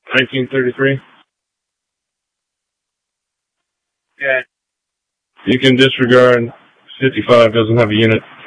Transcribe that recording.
1933. Okay. You can disregard 55, doesn't have a unit.